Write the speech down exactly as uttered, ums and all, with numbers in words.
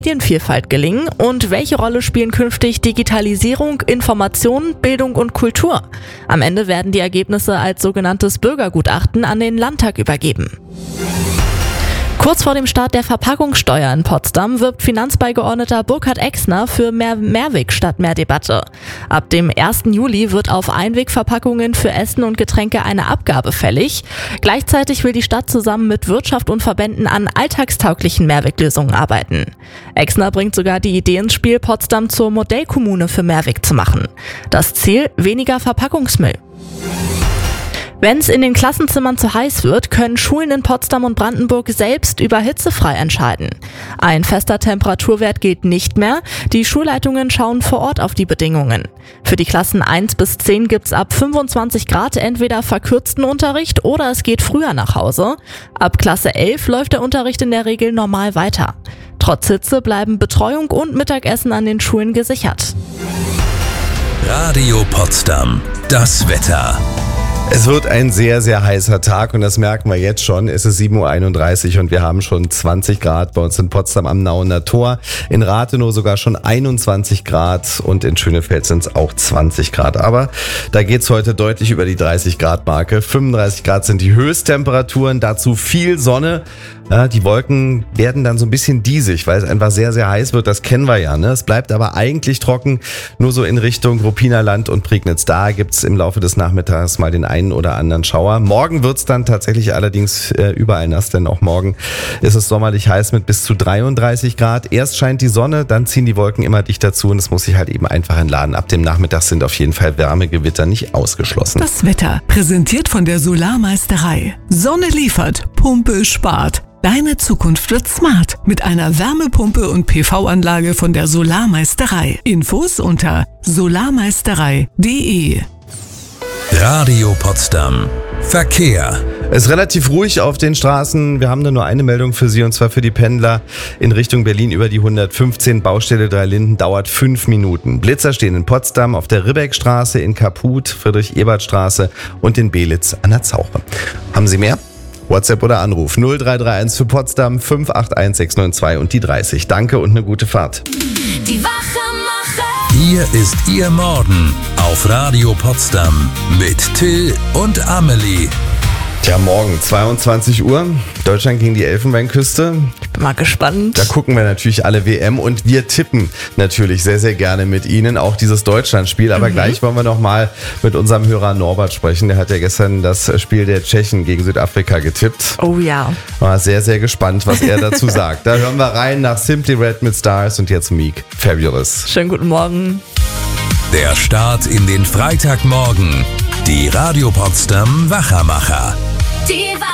Medienvielfalt gelingen und welche Rolle spielen künftig Digitalisierung, Information, Bildung und Kultur? Am Ende werden die Ergebnisse als sogenanntes Bürgergutachten an den Landtag übergeben. Kurz vor dem Start der Verpackungssteuer in Potsdam wirbt Finanzbeigeordneter Burkhard Exner für mehr Mehrweg statt mehr Debatte. Ab dem ersten Juli wird auf Einwegverpackungen für Essen und Getränke eine Abgabe fällig. Gleichzeitig will die Stadt zusammen mit Wirtschaft und Verbänden an alltagstauglichen Mehrweglösungen arbeiten. Exner bringt sogar die Idee ins Spiel, Potsdam zur Modellkommune für Mehrweg zu machen. Das Ziel: weniger Verpackungsmüll. Wenn es in den Klassenzimmern zu heiß wird, können Schulen in Potsdam und Brandenburg selbst über hitzefrei entscheiden. Ein fester Temperaturwert gilt nicht mehr. Die Schulleitungen schauen vor Ort auf die Bedingungen. Für die Klassen eins bis zehn gibt's ab fünfundzwanzig Grad entweder verkürzten Unterricht oder es geht früher nach Hause. Ab Klasse elf läuft der Unterricht in der Regel normal weiter. Trotz Hitze bleiben Betreuung und Mittagessen an den Schulen gesichert. Radio Potsdam. Das Wetter. Es wird ein sehr, sehr heißer Tag und das merken wir jetzt schon. Es ist sieben Uhr einunddreißig und wir haben schon zwanzig Grad bei uns in Potsdam am Nauener Tor. In Rathenow sogar schon einundzwanzig Grad und in Schönefeld sind es auch zwanzig Grad. Aber da geht's heute deutlich über die dreißig Grad Marke. fünfunddreißig Grad sind die Höchsttemperaturen, dazu viel Sonne. Ja, die Wolken werden dann so ein bisschen diesig, weil es einfach sehr, sehr heiß wird. Das kennen wir ja. Ne? Es bleibt aber eigentlich trocken, nur so in Richtung Ruppiner und Prignitz. Da gibt's im Laufe des Nachmittags mal den einen oder anderen Schauer. Morgen wird's dann tatsächlich allerdings äh, überall nass, denn auch morgen ist es sommerlich heiß mit bis zu dreiunddreißig Grad. Erst scheint die Sonne, dann ziehen die Wolken immer dichter zu und es muss sich halt eben einfach entladen. Ab dem Nachmittag sind auf jeden Fall Wärmegewitter nicht ausgeschlossen. Das Wetter präsentiert von der Solarmeisterei. Sonne liefert, Pumpe spart. Deine Zukunft wird smart mit einer Wärmepumpe und P V-Anlage von der Solarmeisterei. Infos unter solarmeisterei punkt de. Radio Potsdam. Verkehr. Es ist relativ ruhig auf den Straßen. Wir haben da nur eine Meldung für Sie und zwar für die Pendler in Richtung Berlin über die hundertfünfzehn. Baustelle Drei Linden dauert fünf Minuten. Blitzer stehen in Potsdam auf der Ribbeckstraße, in Kaput, Friedrich-Ebert-Straße und in Belitz an der Zauche. Haben Sie mehr? WhatsApp oder Anruf null drei drei eins für Potsdam fünf acht eins sechs neun zwei und die dreißig. Danke und eine gute Fahrt. Die Wachemacher. Hier ist Ihr Morgen auf Radio Potsdam mit Till und Amelie. Tja, morgen zweiundzwanzig Uhr, Deutschland gegen die Elfenbeinküste. Ich bin mal gespannt. Da gucken wir natürlich alle W M und wir tippen natürlich sehr, sehr gerne mit Ihnen auch dieses Deutschlandspiel. Aber mhm. gleich wollen wir noch mal mit unserem Hörer Norbert sprechen. Der hat ja gestern das Spiel der Tschechen gegen Südafrika getippt. Oh ja. War sehr, sehr gespannt, was er dazu sagt. Da hören wir rein nach Simply Red mit Stars und jetzt Meek. Fabulous. Schönen guten Morgen. Der Start in den Freitagmorgen. Die Radio Potsdam Wachamacher. Die